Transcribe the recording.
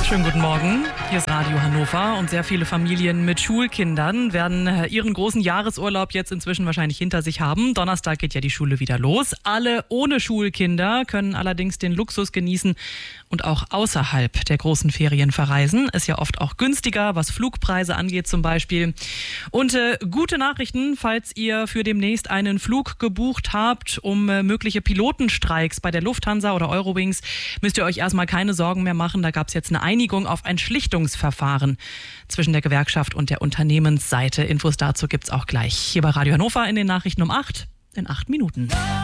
Schönen guten Morgen. Hier ist Radio Hannover und sehr viele Familien mit Schulkindern werden ihren großen Jahresurlaub jetzt inzwischen wahrscheinlich hinter sich haben. Donnerstag geht ja die Schule wieder los. Alle ohne Schulkinder können allerdings den Luxus genießen und auch außerhalb der großen Ferien verreisen. Ist ja oft auch günstiger, was Flugpreise angeht zum Beispiel. Und gute Nachrichten, falls ihr für demnächst einen Flug gebucht habt, um mögliche Pilotenstreiks bei der Lufthansa oder Eurowings, müsst ihr euch erstmal keine Sorgen mehr machen. Da gab es jetzt eine Einigung auf ein Schlichtungsverfahren zwischen der Gewerkschaft und der Unternehmensseite. Infos dazu gibt's auch gleich hier bei Radio Hannover in den Nachrichten um 8 in 8 Minuten.